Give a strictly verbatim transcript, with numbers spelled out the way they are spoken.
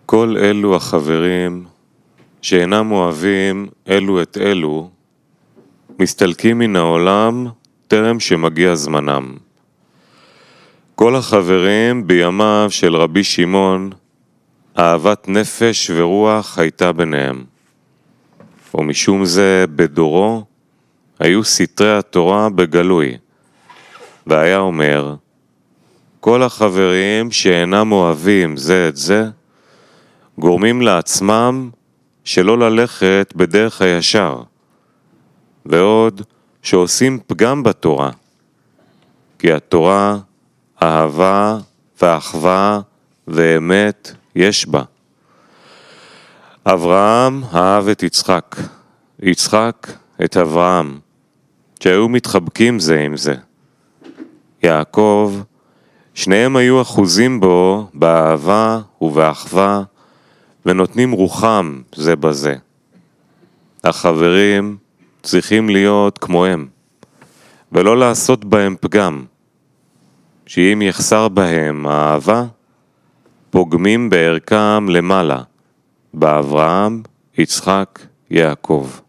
כל אלו החברים שאינם אוהבים אלו את אלו, מסתלקים מן העולם טרם שמגיע זמנם. כל החברים בימיו של רבי שמעון, אהבת נפש ורוח הייתה ביניהם. ומשום זה בדורו היו סתרי התורה בגלוי, והיה אומר, כל החברים שאינם אוהבים זה את זה, גורמים לעצמם שלא ללכת בדרך הישר, ועוד שעושים פגם בתורה, כי התורה אהבה ואחווה ואמת יש בה. אברהם אהב את יצחק, יצחק את אברהם, שהיו מתחבקים זה עם זה. יעקב, שניהם היו אחוזים בו באהבה ובאחווה, ונותנים רוחם זה בזה. החברים צריכים להיות כמוהם, ולא לעשות בהם פגם, שאם יחסר בהם האהבה, פוגמים בערכם למעלה, באברהם, יצחק, יעקב.